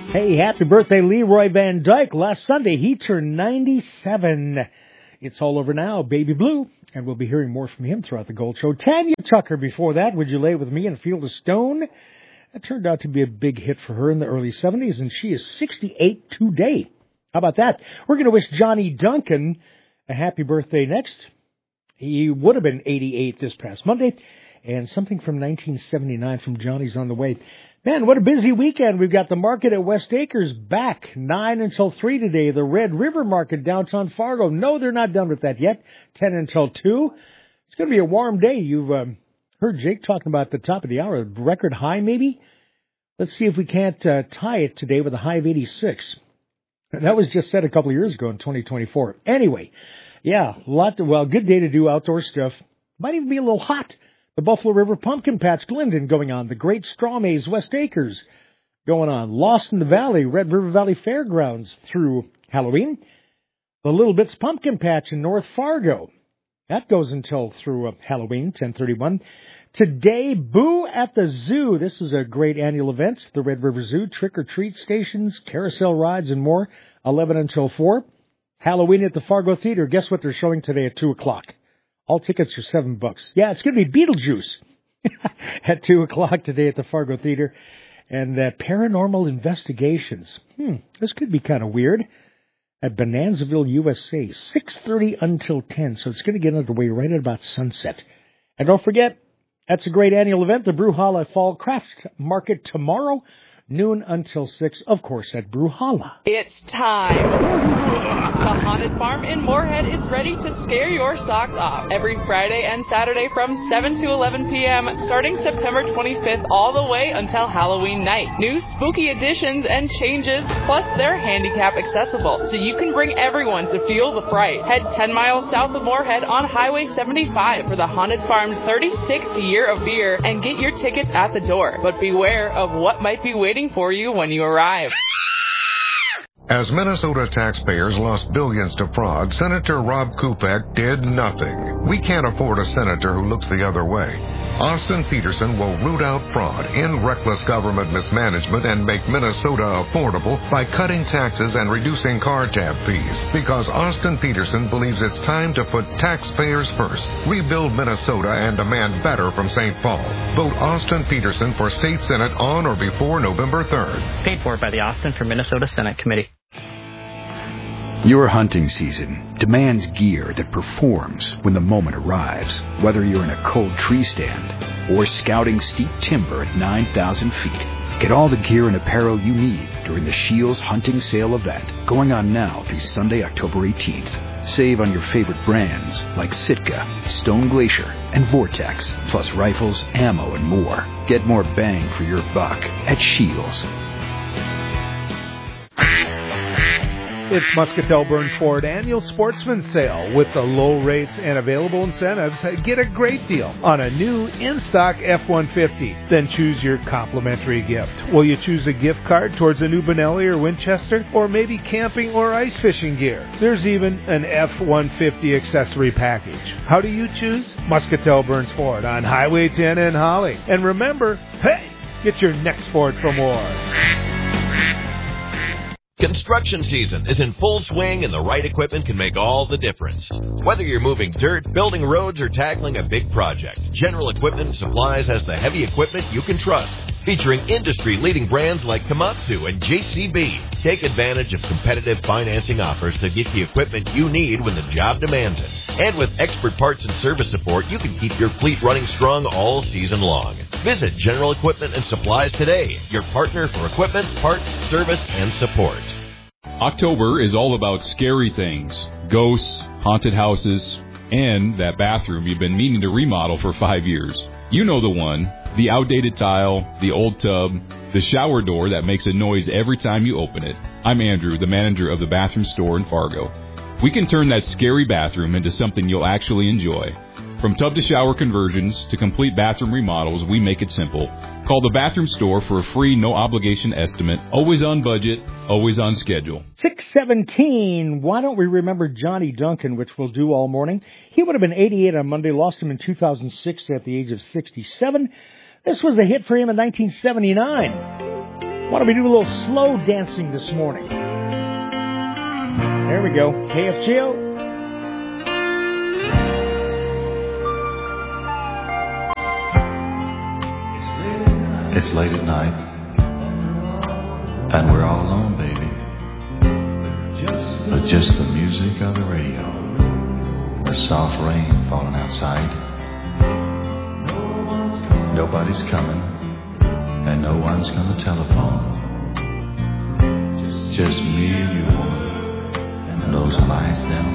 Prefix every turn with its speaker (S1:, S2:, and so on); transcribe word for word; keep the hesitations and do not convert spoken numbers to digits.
S1: Hey, happy birthday, Leroy Van Dyke. Last Sunday, he turned ninety-seven. It's all over now, Baby Blue, and we'll be hearing more from him throughout the Gold Show. Tanya Tucker, before that, Would You Lay With Me and Field of Stone? That turned out to be a big hit for her in the early seventies, and she is sixty-eight today. How about that? We're going to wish Johnny Duncan a happy birthday next. He would have been eighty-eight this past Monday, and something from nineteen seventy-nine from Johnny's on the way. Man, what a busy weekend. We've got the market at West Acres back nine until three today. The Red River Market downtown Fargo. No, they're not done with that yet. ten until two. It's going to be a warm day. You've um, heard Jake talking about the top of the hour. Record high, maybe? Let's see if we can't uh, tie it today with a high of eighty-six. That was just said a couple of years ago in twenty twenty-four. Anyway, yeah, lot to, well, good day to do outdoor stuff. Might even be a little hot. The Buffalo River Pumpkin Patch, Glendon, going on. The Great Straw Maze, West Acres, going on. Lost in the Valley, Red River Valley Fairgrounds through Halloween. The Little Bits Pumpkin Patch in North Fargo. That goes until through uh, Halloween, ten thirty-one. Today, Boo at the Zoo. This is a great annual event. The Red River Zoo, trick-or-treat stations, carousel rides, and more. eleven until four. Halloween at the Fargo Theater. Guess what they're showing today at two o'clock? All tickets are seven bucks. Yeah, it's going to be Beetlejuice at two o'clock today at the Fargo Theater. And uh, Paranormal Investigations. Hmm, this could be kind of weird. At Bonanzaville, U S A, six thirty until ten. So it's going to get underway right at about sunset. And don't forget, that's a great annual event, the Brewhala Fall Craft Market tomorrow, noon until six, of course, at Brewhala.
S2: It's time. The Haunted Farm in Moorhead is ready to scare your socks off every Friday and Saturday from seven to eleven p.m. starting September twenty-fifth all the way until Halloween night. New spooky additions and changes, plus they're handicap accessible, so you can bring everyone to feel the fright. Head ten miles south of Moorhead on Highway seventy-five for the Haunted Farm's thirty-sixth year of beer and get your tickets at the door. But beware of what might be waiting for you when you arrive.
S3: As Minnesota taxpayers lost billions to fraud, Senator Rob Kupek did nothing. We can't afford a senator who looks the other way. Austin Peterson will root out fraud, end reckless government mismanagement, and make Minnesota affordable by cutting taxes and reducing car tab fees. Because Austin Peterson believes it's time to put taxpayers first, rebuild Minnesota, and demand better from Saint Paul. Vote Austin Peterson for State Senate on or before November third.
S4: Paid for by the Austin for Minnesota Senate Committee.
S5: Your hunting season demands gear that performs when the moment arrives, whether you're in a cold tree stand or scouting steep timber at nine thousand feet. Get all the gear and apparel you need during the Shields Hunting Sale event, going on now through Sunday, October eighteenth. Save on your favorite brands like Sitka, Stone Glacier, and Vortex, plus rifles, ammo, and more. Get more bang for your buck at Shields.
S6: It's Muscatel Burns Ford Annual Sportsman Sale. With the low rates and available incentives, get a great deal on a new in-stock F one fifty. Then choose your complimentary gift. Will you choose a gift card towards a new Benelli or Winchester? Or maybe camping or ice fishing gear? There's even an F one fifty accessory package. How do you choose? Muscatel Burns Ford on Highway ten in Holly. And remember, hey, get your next Ford from War.
S7: Construction season is in full swing, and the right equipment can make all the difference. Whether you're moving dirt, building roads, or tackling a big project, General Equipment and Supplies has the heavy equipment you can trust. Featuring industry-leading brands like Komatsu and J C B. Take advantage of competitive financing offers to get the equipment you need when the job demands it. And with expert parts and service support, you can keep your fleet running strong all season long. Visit General Equipment and Supplies today, your partner for equipment, parts, service, and support.
S8: October is all about scary things, ghosts, haunted houses, and that bathroom you've been meaning to remodel for five years. You know the one, the outdated tile, the old tub, the shower door that makes a noise every time you open it. I'm Andrew, the manager of the bathroom store in Fargo. We can turn that scary bathroom into something you'll actually enjoy. From tub to shower conversions to complete bathroom remodels, we make it simple. Call the bathroom store for a free, no-obligation estimate. Always on budget, always on schedule.
S1: six seventeen. Why don't we remember Johnny Duncan, which we'll do all morning? He would have been eighty-eight on Monday, lost him in two thousand six at the age of sixty-seven. This was a hit for him in nineteen seventy-nine. Why don't we do a little slow dancing this morning? There we go. K F G O.
S9: It's late at night, and we're all alone, baby. But just the music of the radio, the soft rain falling outside. Nobody's coming, and no one's gonna telephone. Just me and you, woman, and those lights down